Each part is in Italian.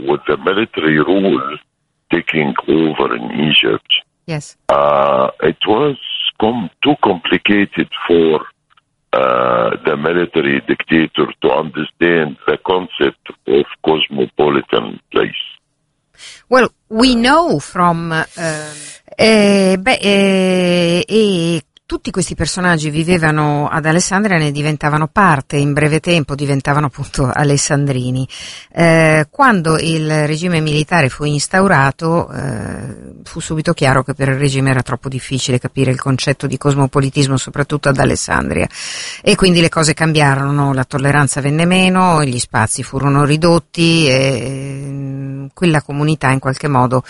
with the military rule taking over in Egypt, yes, it was too complicated for the military dictator to understand the concept of cosmopolitan place. Well, we know from tutti questi personaggi vivevano ad Alessandria, ne diventavano parte, in breve tempo diventavano appunto alessandrini. Quando il regime militare fu instaurato, fu subito chiaro che per il regime era troppo difficile capire il concetto di cosmopolitismo, soprattutto ad Alessandria, e quindi le cose cambiarono, la tolleranza venne meno, gli spazi furono ridotti e quella comunità in qualche modo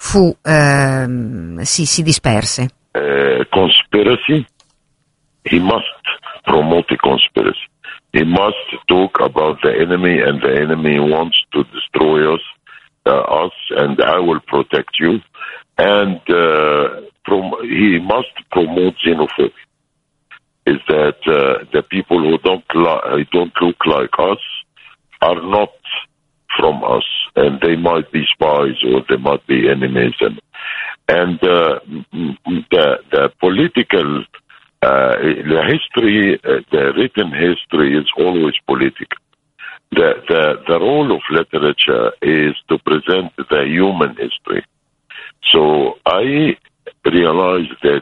si disperse. Conspiracy, he must promote a conspiracy. He must talk about the enemy, and the enemy wants to destroy us, and I will protect you. And he must promote xenophobia. Is that the people who don't look like us are not from us, and they might be spies or they might be enemies, and the political the history, the written history is always political. The role of literature is to present the human history. So I realized that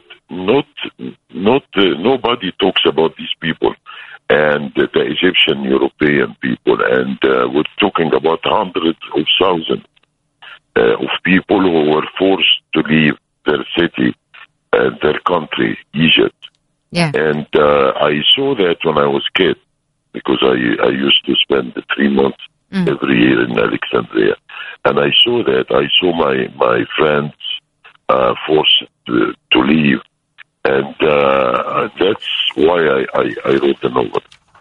nobody talks about these people and the Egyptian European people, and we're talking about hundreds of thousands of people who were forced to leave their city and their country, Egypt. Yeah. And I saw that when I was a kid, because I used to spend 3 months every year in Alexandria. And I saw that. I saw my friends forced to leave. And that's why I wrote the novel.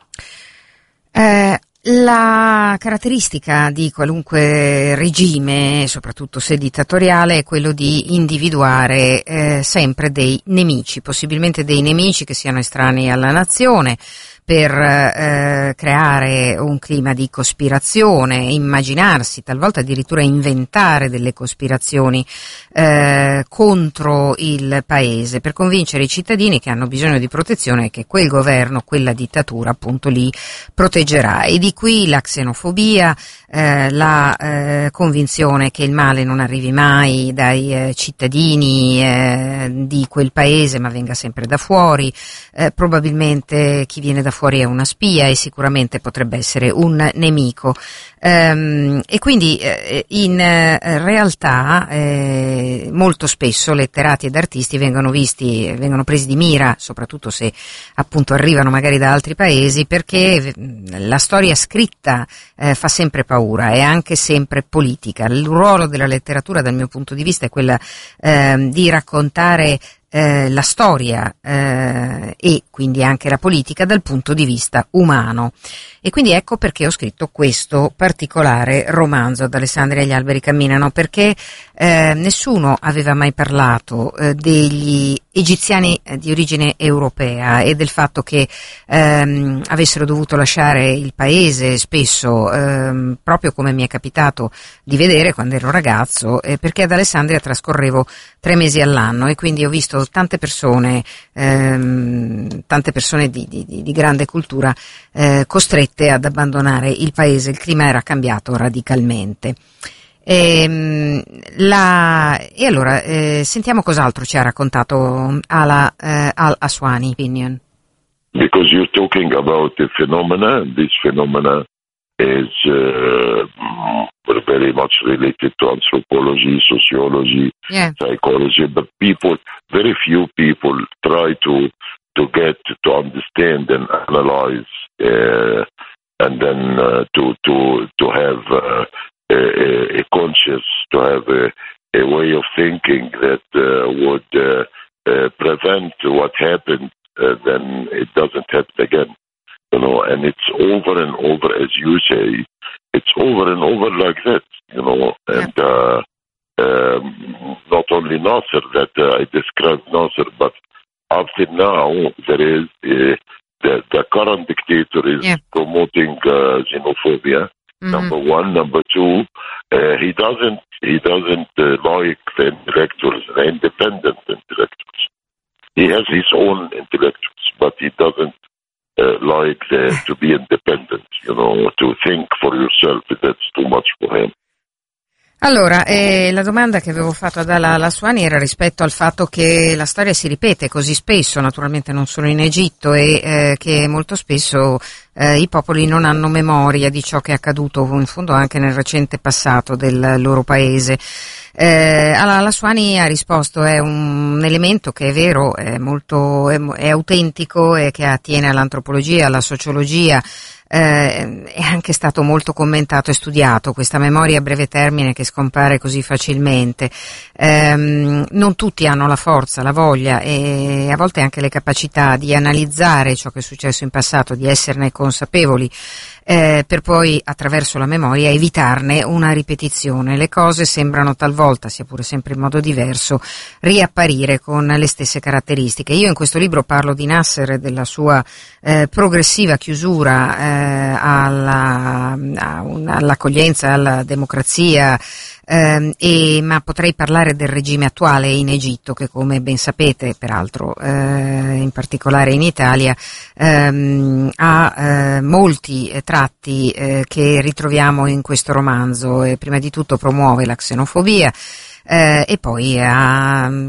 La caratteristica di qualunque regime, soprattutto se dittatoriale, è quello di individuare sempre dei nemici, possibilmente dei nemici che siano estranei alla nazione, per creare un clima di cospirazione, immaginarsi, talvolta addirittura inventare delle cospirazioni contro il paese, per convincere i cittadini che hanno bisogno di protezione e che quel governo, quella dittatura appunto li proteggerà. E di qui la xenofobia, la convinzione che il male non arrivi mai dai cittadini di quel paese, ma venga sempre da fuori. Probabilmente chi viene da fuori è una spia e sicuramente potrebbe essere un nemico. E quindi in realtà molto spesso letterati ed artisti vengono presi di mira, soprattutto se appunto arrivano magari da altri paesi, perché la storia scritta fa sempre paura, è anche sempre politica. Il ruolo della letteratura dal mio punto di vista è quella di raccontare la storia e quindi anche la politica dal punto di vista umano. E quindi ecco perché ho scritto questo particolare romanzo, Ad Alessandria gli alberi camminano, perché nessuno aveva mai parlato degli egiziani di origine europea e del fatto che avessero dovuto lasciare il paese spesso, proprio come mi è capitato di vedere quando ero ragazzo, perché ad Alessandria trascorrevo 3 mesi all'anno e quindi ho visto tante persone di grande cultura costrette ad abbandonare il paese. Il clima era cambiato radicalmente. E allora sentiamo cos'altro ci ha raccontato Ala Al-Aswany Opinion. Because you're talking about the phenomena, and this phenomena is very much related to anthropology, sociology, psychology, but very few people try to get to understand and analyze, and then to have a conscious, to have a way of thinking that would prevent what happened, then it doesn't happen again. You know, and it's over and over, as you say, it's over and over like that, you know, and not only Nasser that I described Nasser, but up to now there is the current dictator is promoting xenophobia, Number one, number two, he doesn't like the intellectuals, the independent intellectuals. He has his own intellectuals, but he doesn't like to be independent, to think for yourself. That's too much for him. Allora, la domanda che avevo fatto ad Ala Al-Aswany era rispetto al fatto che la storia si ripete così spesso, naturalmente non solo in Egitto, e che molto spesso i popoli non hanno memoria di ciò che è accaduto in fondo anche nel recente passato del loro paese. Ala Al-Aswany ha risposto: è un elemento che è vero, è autentico e che attiene all'antropologia, alla sociologia. È anche stato molto commentato e studiato questa memoria a breve termine che scompare così facilmente. Non tutti hanno la forza, la voglia e a volte anche le capacità di analizzare ciò che è successo in passato, di esserne consapevoli, per poi attraverso la memoria evitarne una ripetizione. Le cose sembrano talvolta, sia pure sempre in modo diverso, riapparire con le stesse caratteristiche. Io in questo libro parlo di Nasser e della sua progressiva chiusura all'accoglienza, alla democrazia, ma potrei parlare del regime attuale in Egitto che, come ben sapete, peraltro in particolare in Italia, ha molti tratti che ritroviamo in questo romanzo. Prima di tutto promuove la xenofobia, e poi ha un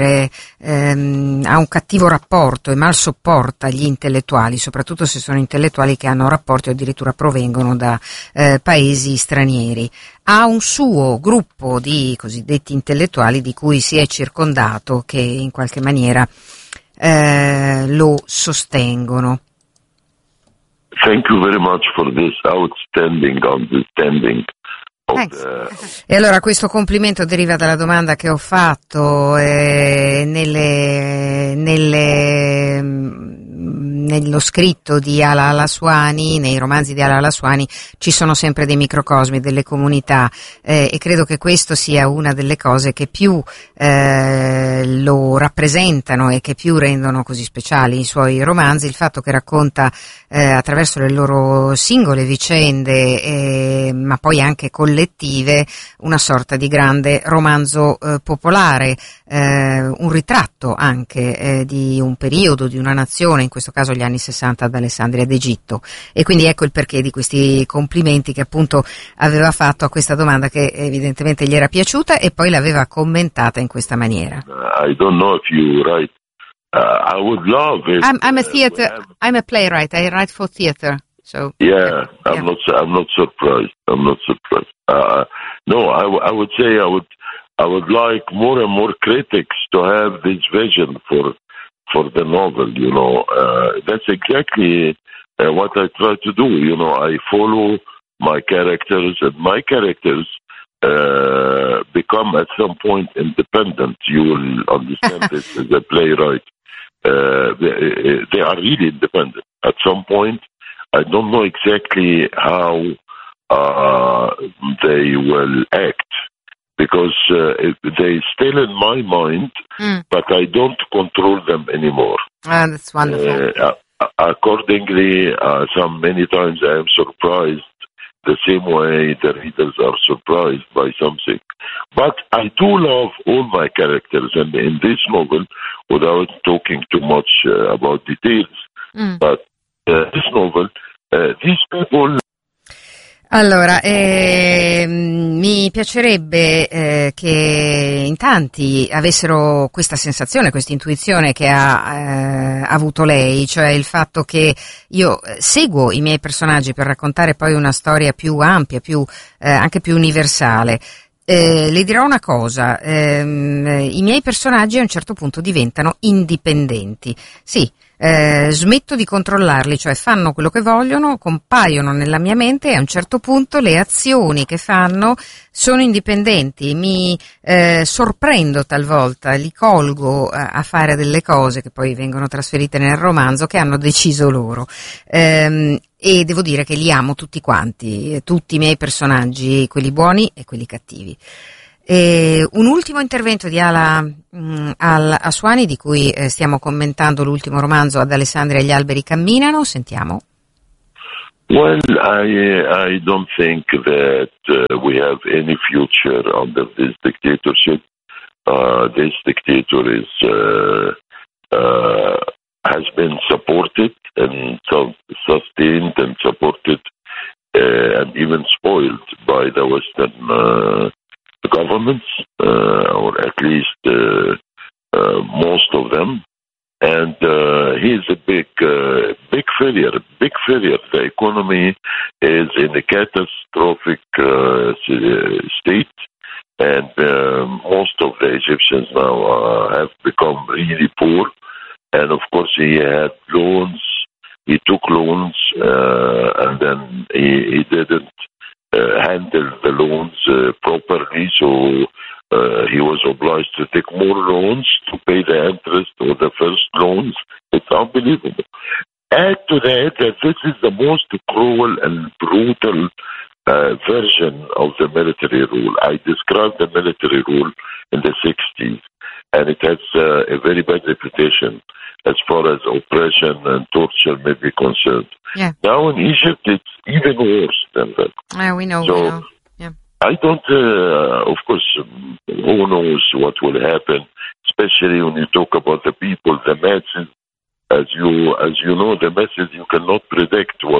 cattivo rapporto e mal sopporta gli intellettuali, soprattutto se sono intellettuali che hanno rapporti o addirittura provengono da paesi stranieri. Ha un suo gruppo di cosiddetti intellettuali di cui si è circondato, che in qualche maniera lo sostengono. Thank you very much for this outstanding understanding. E allora questo complimento deriva dalla domanda che ho fatto. Nello scritto di Ala Al-Aswany, nei romanzi di Ala Al-Aswany, ci sono sempre dei microcosmi, delle comunità, e credo che questo sia una delle cose che più lo rappresentano e che più rendono così speciali i suoi romanzi, il fatto che racconta attraverso le loro singole vicende, ma poi anche collettive, una sorta di grande romanzo popolare, un ritratto anche di un periodo, di una nazione, in questo caso gli anni 60 ad Alessandria d'Egitto. E quindi ecco il perché di questi complimenti che appunto aveva fatto a questa domanda che evidentemente gli era piaciuta e poi l'aveva commentata in questa maniera. I don't know if you write. I would love it. I'm a playwright. I write for theater. So I'm not surprised. No, I would say I would like more and more critics to have this vision for the novel. That's exactly what I try to do. I follow my characters, and my characters become at some point independent. You will understand this as a playwright. They are really independent. At some point, I don't know exactly how they will act, because they still in my mind, but I don't control them anymore. That's wonderful. Accordingly, many times I am surprised the same way the readers are surprised by something. But I do love all my characters, and in this novel, without talking too much about details, but this novel, these people... Allora, mi piacerebbe che in tanti avessero questa sensazione, questa intuizione che ha avuto lei, cioè il fatto che io seguo i miei personaggi per raccontare poi una storia più ampia, anche più universale. Le dirò una cosa, i miei personaggi a un certo punto diventano indipendenti, sì. Smetto di controllarli, cioè fanno quello che vogliono, compaiono nella mia mente e a un certo punto le azioni che fanno sono indipendenti, mi sorprendo talvolta, li colgo a fare delle cose che poi vengono trasferite nel romanzo che hanno deciso loro, e devo dire che li amo tutti quanti, tutti i miei personaggi, quelli buoni e quelli cattivi. Un ultimo intervento di Ala Al-Aswany, di cui stiamo commentando l'ultimo romanzo, Ad Alessandria gli alberi camminano, sentiamo. Well, I don't think that we have any future under this dictatorship. This dictator has been supported and sustained and supported and even spoiled by the Western governments, or at least most of them. And he's a big failure. The economy is in a catastrophic state, and most of the Egyptians now have become really poor. And of course, he had loans. He took loans, and then he didn't handle the loans properly. So he was obliged to take more loans to pay the interest or the first loans. It's unbelievable. Add to that this is the most cruel and brutal version of the military rule. I described the military rule in the 60s, and it has a very bad reputation as far as oppression and torture may be concerned. Yeah. Now in Egypt, it's even worse than that. We know. Yeah. I don't, of course, who knows what will happen, especially when you talk about the people, the masses. As you know, the masses, you cannot predict when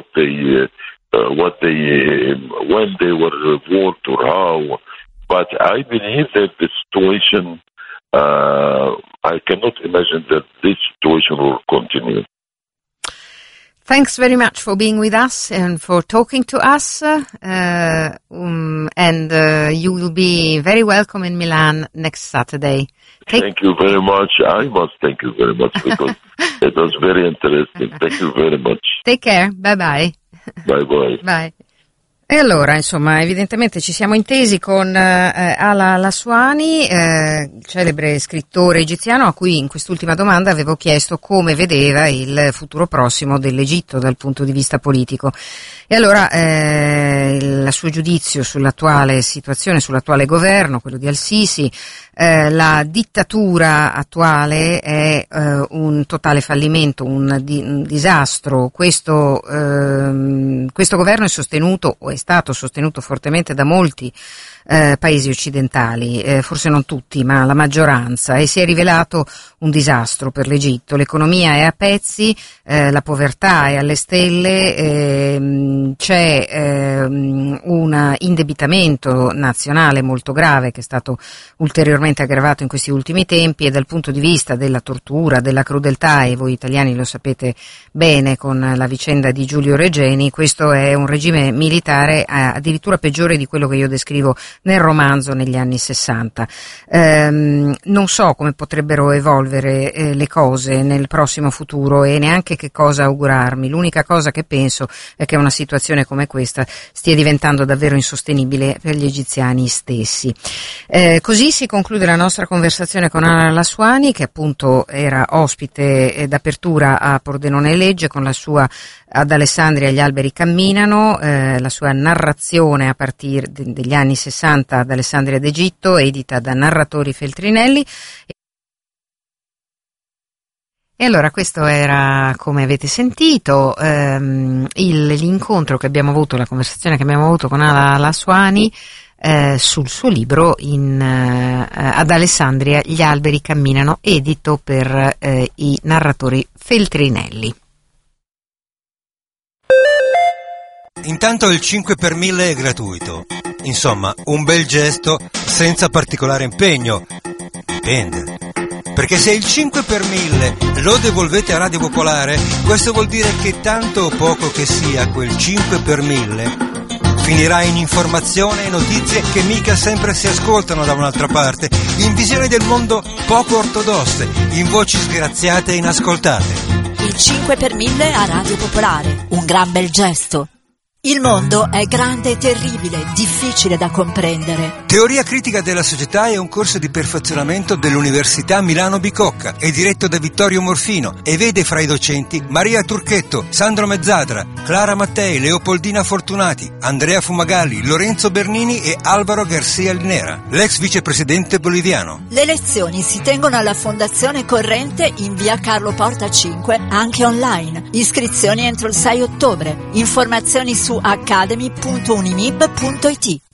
they were revolted or how. But I believe that the situation, I cannot imagine that this situation will continue. Thanks very much for being with us and for talking to us. And you will be very welcome in Milan next Saturday. Thank you very much. I must thank you very much because it was very interesting. Thank you very much. Take care. Bye-bye. Bye-bye. Bye. E allora, insomma, evidentemente ci siamo intesi con Ala Laswani, il celebre scrittore egiziano a cui in quest'ultima domanda avevo chiesto come vedeva il futuro prossimo dell'Egitto dal punto di vista politico. E allora il suo giudizio sull'attuale situazione, sull'attuale governo, quello di Al-Sisi, la dittatura attuale è un totale fallimento, un disastro. Questo governo è sostenuto o è stato sostenuto fortemente da molti paesi occidentali, forse non tutti, ma la maggioranza, e si è rivelato un disastro per l'Egitto. L'economia è a pezzi, la povertà è alle stelle, c'è un indebitamento nazionale molto grave che è stato ulteriormente aggravato in questi ultimi tempi, e dal punto di vista della tortura, della crudeltà, e voi italiani lo sapete bene con la vicenda di Giulio Regeni, questo è un regime militare addirittura peggiore di quello che io descrivo nel romanzo negli anni 60. Non so come potrebbero evolvere le cose nel prossimo futuro e neanche che cosa augurarmi. L'unica cosa che penso è che una situazione come questa stia diventando davvero insostenibile per gli egiziani stessi. Così si conclude la nostra conversazione con Ala Laswani, che appunto era ospite d'apertura a Pordenone Legge con la sua Ad Alessandria gli alberi camminano, la sua narrazione a partire degli anni 60 ad Alessandria d'Egitto, edita da Narratori Feltrinelli. E allora questo era, come avete sentito, l'incontro che abbiamo avuto, la conversazione che abbiamo avuto con Ala Laswani sul suo libro Ad Alessandria gli alberi camminano, edito per i Narratori Feltrinelli. Intanto il 5 per 1000 è gratuito. Insomma, un bel gesto senza particolare impegno. Dipende. Perché se il 5 per 1000 lo devolvete a Radio Popolare, questo vuol dire che tanto o poco che sia quel 5 per 1000 finirà in informazione e notizie che mica sempre si ascoltano da un'altra parte, in visioni del mondo poco ortodosse, in voci sgraziate e inascoltate. Il 5 per 1000 a Radio Popolare, un gran bel gesto. Il mondo è grande e terribile, difficile da comprendere. Teoria critica della società è un corso di perfezionamento dell'Università Milano Bicocca. È diretto da Vittorio Morfino e vede fra i docenti Maria Turchetto, Sandro Mezzadra, Clara Mattei, Leopoldina Fortunati, Andrea Fumagalli, Lorenzo Bernini e Alvaro Garcia Linera, l'ex vicepresidente boliviano. Le lezioni si tengono alla Fondazione Corrente in via Carlo Porta 5, anche online. Iscrizioni entro il 6 ottobre. Informazioni su academy.unimib.it.